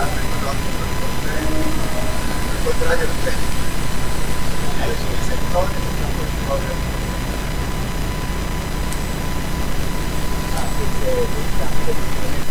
contrario, non c'è. Adesso il settore è un po' di cose. Perché